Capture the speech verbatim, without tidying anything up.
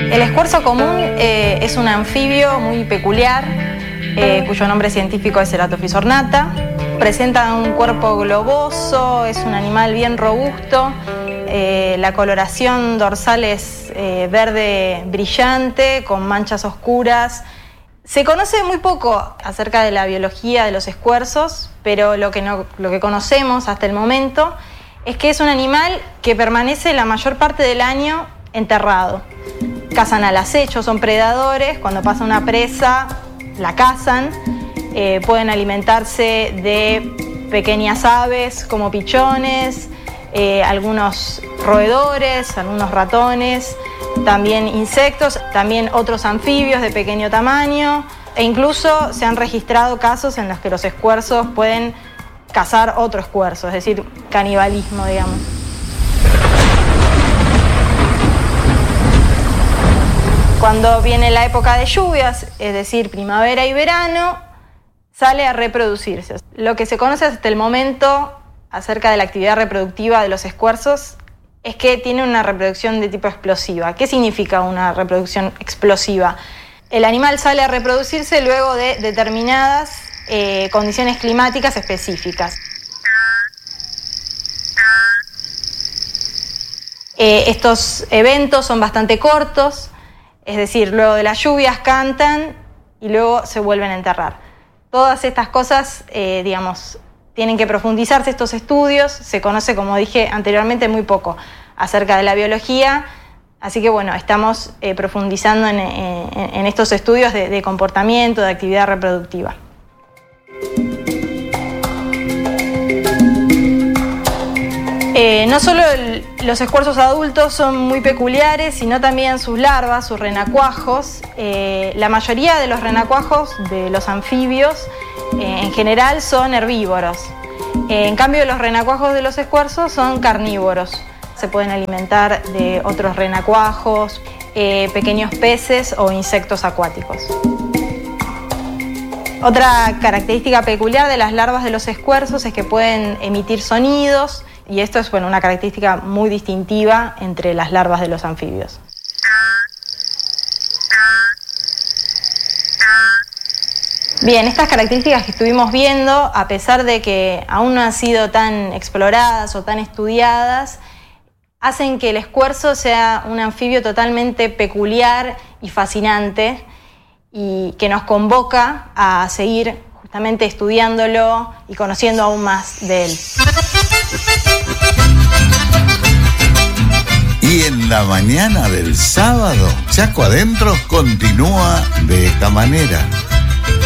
El escuerzo común eh, es un anfibio muy peculiar, eh, cuyo nombre científico es Ceratophrys ornata. Presenta un cuerpo globoso, es un animal bien robusto. Eh, la coloración dorsal es eh, verde brillante, con manchas oscuras. Se conoce muy poco acerca de la biología de los escuerzos, pero lo que, no, lo que conocemos hasta el momento es que es un animal que permanece la mayor parte del año enterrado. Cazan al acecho, son predadores, cuando pasa una presa la cazan, eh, pueden alimentarse de pequeñas aves como pichones, eh, algunos roedores, algunos ratones, también insectos, también otros anfibios de pequeño tamaño, e incluso se han registrado casos en los que los escuerzos pueden cazar otro escuerzo, es decir, canibalismo, digamos. Cuando viene la época de lluvias, es decir, primavera y verano, sale a reproducirse. Lo que se conoce hasta el momento acerca de la actividad reproductiva de los escuerzos es que tienen una reproducción de tipo explosiva. ¿Qué significa una reproducción explosiva? El animal sale a reproducirse luego de determinadas eh, condiciones climáticas específicas. Eh, estos eventos son bastante cortos, es decir, luego de las lluvias cantan y luego se vuelven a enterrar. Todas estas cosas, eh, digamos, tienen que profundizarse estos estudios. Se conoce, como dije anteriormente, muy poco acerca de la biología, así que bueno, estamos eh, profundizando en, en, en estos estudios de, de comportamiento, de actividad reproductiva. Eh, no solo el, los escuerzos adultos son muy peculiares, sino también sus larvas, sus renacuajos. Eh, la mayoría de los renacuajos de los anfibios eh, en general son herbívoros. Eh, en cambio, los renacuajos de los escuerzos son carnívoros. Se pueden alimentar de otros renacuajos, eh, pequeños peces o insectos acuáticos. Otra característica peculiar de las larvas de los escuerzos es que pueden emitir sonidos, y esto es bueno, una característica muy distintiva entre las larvas de los anfibios. Bien, estas características que estuvimos viendo, a pesar de que aún no han sido tan exploradas o tan estudiadas, hacen que el escuerzo sea un anfibio totalmente peculiar y fascinante y que nos convoca a seguir justamente estudiándolo y conociendo aún más de él. Y en la mañana del sábado, Chaco Adentro continúa de esta manera.